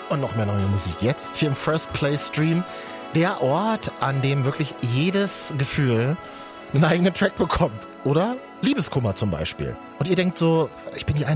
Und noch mehr neue Musik jetzt hier im First Play Stream. Der Ort, an dem wirklich jedes Gefühl einen eigenen Track bekommt. Oder Liebeskummer zum Beispiel. Und ihr denkt so, ich bin die